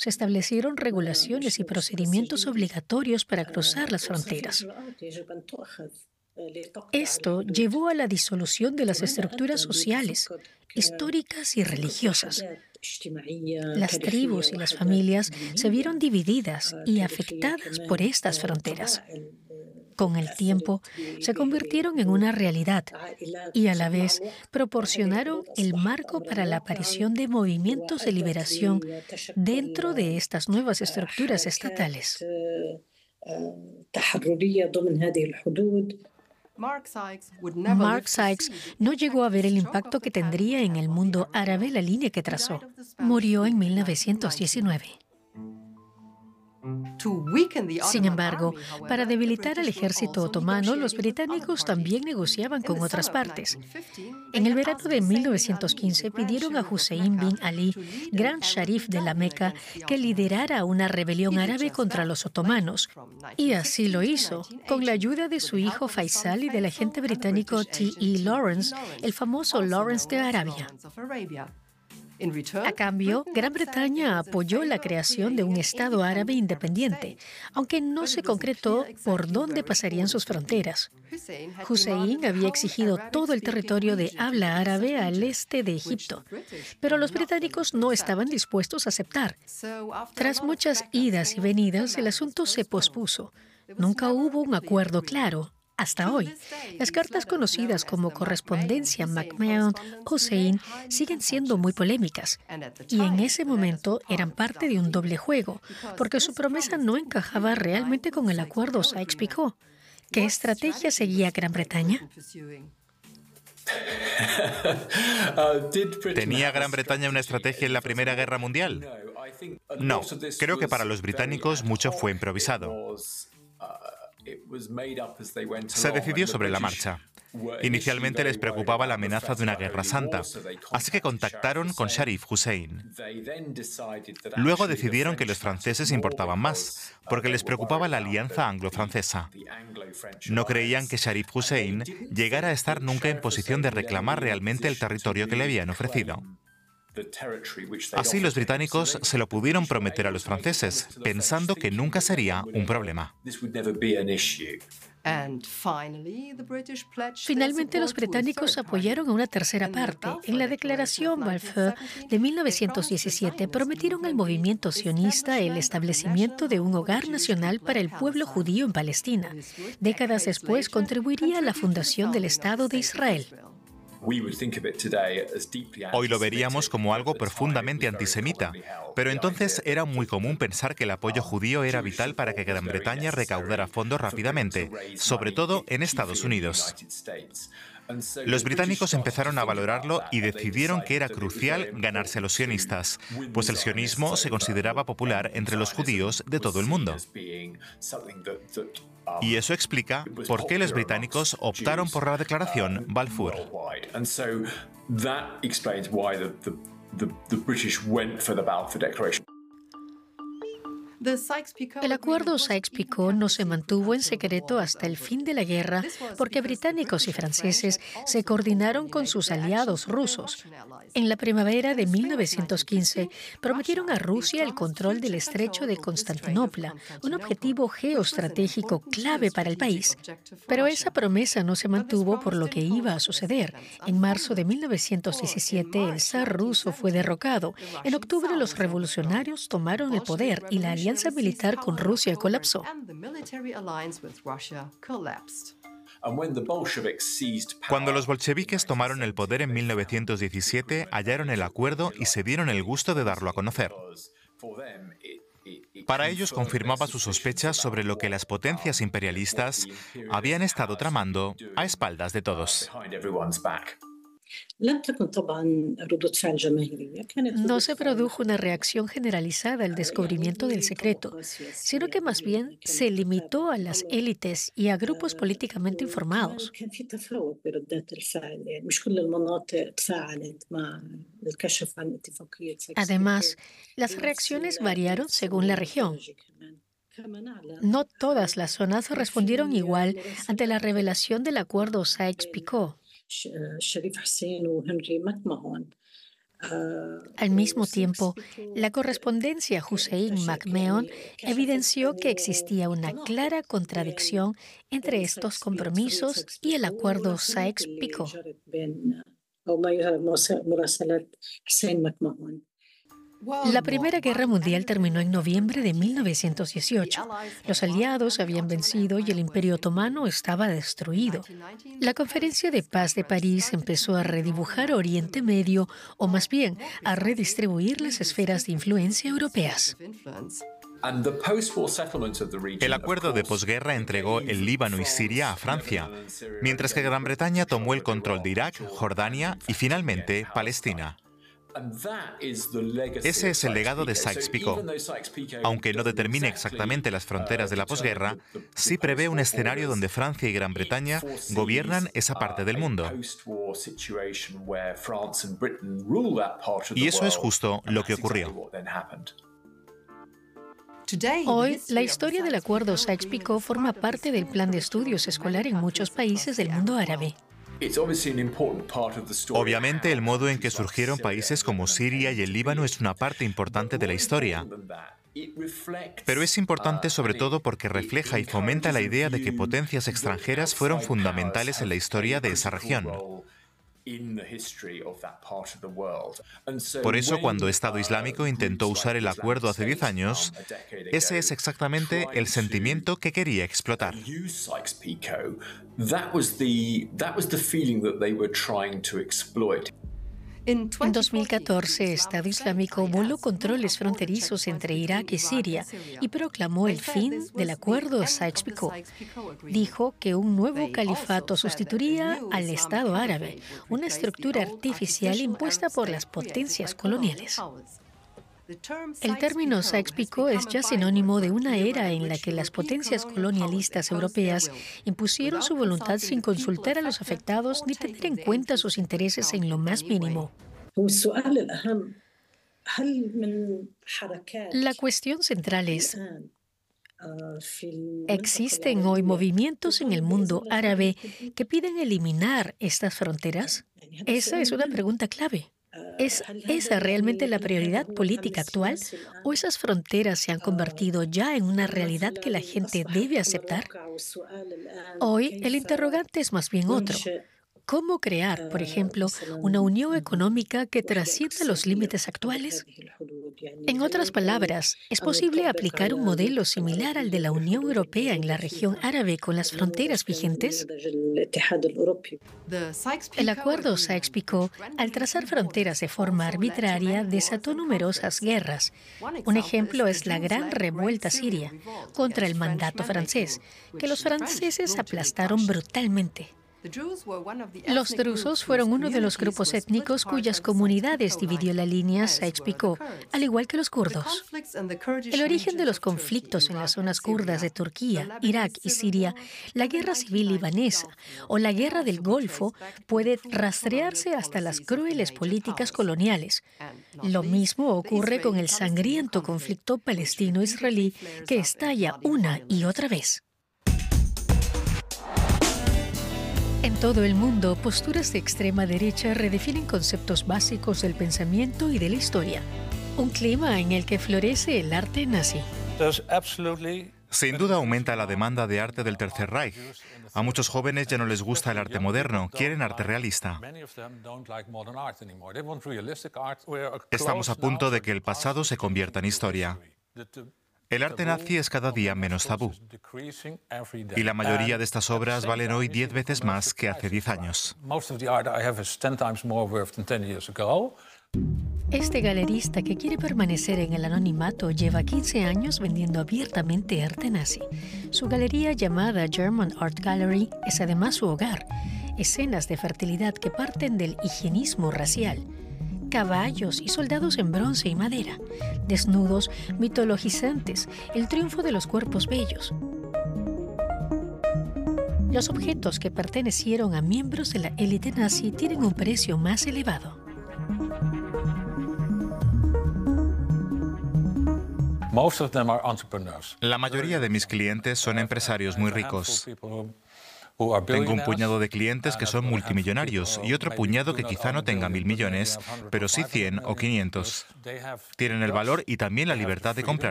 se establecieron regulaciones y procedimientos obligatorios para cruzar las fronteras. Esto llevó a la disolución de las estructuras sociales, históricas y religiosas. Las tribus y las familias se vieron divididas y afectadas por estas fronteras. Con el tiempo, se convirtieron en una realidad y a la vez proporcionaron el marco para la aparición de movimientos de liberación dentro de estas nuevas estructuras estatales. Mark Sykes no llegó a ver el impacto que tendría en el mundo árabe la línea que trazó. Murió en 1919. Sin embargo, para debilitar al ejército otomano, los británicos también negociaban con otras partes. En el verano de 1915 pidieron a Hussein bin Ali, gran sharif de la Meca, que liderara una rebelión árabe contra los otomanos. Y así lo hizo, con la ayuda de su hijo Faisal y del agente británico T.E. Lawrence, el famoso Lawrence de Arabia. A cambio, Gran Bretaña apoyó la creación de un Estado árabe independiente, aunque no se concretó por dónde pasarían sus fronteras. Hussein había exigido todo el territorio de habla árabe al este de Egipto, pero los británicos no estaban dispuestos a aceptar. Tras muchas idas y venidas, el asunto se pospuso. Nunca hubo un acuerdo claro. Hasta hoy, las cartas conocidas como correspondencia McMahon-Hussein siguen siendo muy polémicas y en ese momento eran parte de un doble juego, porque su promesa no encajaba realmente con el acuerdo Sykes-Picot. ¿Qué estrategia seguía Gran Bretaña? ¿Tenía Gran Bretaña una estrategia en la Primera Guerra Mundial? No, creo que para los británicos mucho fue improvisado. Se decidió sobre la marcha. Inicialmente les preocupaba la amenaza de una guerra santa, así que contactaron con Sharif Hussein. Luego decidieron que los franceses importaban más, porque les preocupaba la alianza anglo-francesa. No creían que Sharif Hussein llegara a estar nunca en posición de reclamar realmente el territorio que le habían ofrecido. Así los británicos se lo pudieron prometer a los franceses, pensando que nunca sería un problema. Finalmente, los británicos apoyaron a una tercera parte. En la Declaración Balfour de 1917 prometieron al movimiento sionista el establecimiento de un hogar nacional para el pueblo judío en Palestina. Décadas después, contribuiría a la fundación del Estado de Israel. Hoy lo veríamos como algo profundamente antisemita, pero entonces era muy común pensar que el apoyo judío era vital para que Gran Bretaña recaudara fondos rápidamente, sobre todo en Estados Unidos. Los británicos empezaron a valorarlo y decidieron que era crucial ganarse a los sionistas, pues el sionismo se consideraba popular entre los judíos de todo el mundo. Y eso explica por qué los británicos optaron por la Declaración Balfour. El acuerdo Sykes-Picot no se mantuvo en secreto hasta el fin de la guerra porque británicos y franceses se coordinaron con sus aliados rusos. En la primavera de 1915 prometieron a Rusia el control del estrecho de Constantinopla, un objetivo geoestratégico clave para el país. Pero esa promesa no se mantuvo por lo que iba a suceder. En marzo de 1917 el zar ruso fue derrocado. En octubre los revolucionarios tomaron el poder y la alianza militar con Rusia colapsó. Cuando los bolcheviques tomaron el poder en 1917, hallaron el acuerdo y se dieron el gusto de darlo a conocer. Para ellos confirmaba sus sospechas sobre lo que las potencias imperialistas habían estado tramando a espaldas de todos. No se produjo una reacción generalizada al descubrimiento del secreto, sino que más bien se limitó a las élites y a grupos políticamente informados. Además, las reacciones variaron según la región. No todas las zonas respondieron igual ante la revelación del acuerdo Sykes-Picot. Al mismo tiempo, la correspondencia Hussein-McMahon evidenció que existía una clara contradicción entre estos compromisos y el acuerdo Sykes-Picot. La Primera Guerra Mundial terminó en noviembre de 1918. Los aliados habían vencido y el Imperio Otomano estaba destruido. La Conferencia de Paz de París empezó a redibujar Oriente Medio, o más bien, a redistribuir las esferas de influencia europeas. El acuerdo de posguerra entregó el Líbano y Siria a Francia, mientras que Gran Bretaña tomó el control de Irak, Jordania y finalmente Palestina. Ese es el legado de Sykes-Picot. Aunque no determine exactamente las fronteras de la posguerra, sí prevé un escenario donde Francia y Gran Bretaña gobiernan esa parte del mundo. Y eso es justo lo que ocurrió. Hoy, la historia del acuerdo Sykes-Picot forma parte del plan de estudios escolar en muchos países del mundo árabe. Obviamente, el modo en que surgieron países como Siria y el Líbano es una parte importante de la historia. Pero es importante sobre todo porque refleja y fomenta la idea de que potencias extranjeras fueron fundamentales en la historia de esa región. Por eso, cuando Estado Islámico intentó usar el acuerdo hace 10 años, ese es exactamente el sentimiento que quería explotar. En 2014, Estado Islámico voló controles fronterizos entre Irak y Siria y proclamó el fin del acuerdo Sykes-Picot. Dijo que un nuevo califato sustituiría al Estado árabe, una estructura artificial impuesta por las potencias coloniales. El término Sykes-Picot es ya sinónimo de una era en la que las potencias colonialistas europeas impusieron su voluntad sin consultar a los afectados ni tener en cuenta sus intereses en lo más mínimo. La cuestión central es: ¿existen hoy movimientos en el mundo árabe que piden eliminar estas fronteras? Esa es una pregunta clave. ¿Es esa realmente la prioridad política actual? ¿O esas fronteras se han convertido ya en una realidad que la gente debe aceptar? Hoy, el interrogante es más bien otro. ¿Cómo crear, por ejemplo, una unión económica que trascienda los límites actuales? En otras palabras, ¿es posible aplicar un modelo similar al de la Unión Europea en la región árabe con las fronteras vigentes? El acuerdo Sykes-Picot, al trazar fronteras de forma arbitraria, desató numerosas guerras. Un ejemplo es la Gran Revuelta Siria contra el mandato francés, que los franceses aplastaron brutalmente. Los drusos fueron uno de los grupos étnicos cuyas comunidades dividió la línea Sykes-Picot, al igual que los kurdos. El origen de los conflictos en las zonas kurdas de Turquía, Irak y Siria, la guerra civil libanesa o la guerra del Golfo puede rastrearse hasta las crueles políticas coloniales. Lo mismo ocurre con el sangriento conflicto palestino-israelí que estalla una y otra vez. En todo el mundo, posturas de extrema derecha redefinen conceptos básicos del pensamiento y de la historia. Un clima en el que florece el arte nazi. Sin duda aumenta la demanda de arte del Tercer Reich. A muchos jóvenes ya no les gusta el arte moderno, quieren arte realista. Estamos a punto de que el pasado se convierta en historia. El arte nazi es cada día menos tabú. Y la mayoría de estas obras valen hoy 10 veces más que hace 10 años. Este galerista que quiere permanecer en el anonimato lleva 15 años vendiendo abiertamente arte nazi. Su galería, llamada German Art Gallery, es además su hogar. Escenas de fertilidad que parten del higienismo racial. Caballos y soldados en bronce y madera, desnudos mitologizantes, el triunfo de los cuerpos bellos. Los objetos que pertenecieron a miembros de la élite nazi tienen un precio más elevado. La mayoría de mis clientes son empresarios muy ricos. Tengo un puñado de clientes que son multimillonarios y otro puñado que quizá no tenga 1.000 millones, pero sí 100 o 500. Tienen el valor y también la libertad de comprar